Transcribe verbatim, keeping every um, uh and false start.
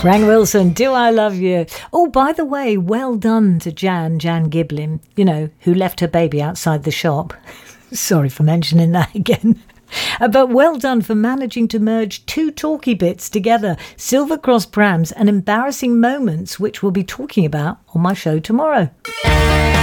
Frank Wilson, Do I Love You? Oh, by the way, well done to Jan, Jan Giblin, you know, who left her baby outside the shop. Sorry for mentioning that again. Uh, but well done for managing to merge two talky bits together, Silver Cross Prams and embarrassing moments, which we'll be talking about on my show tomorrow.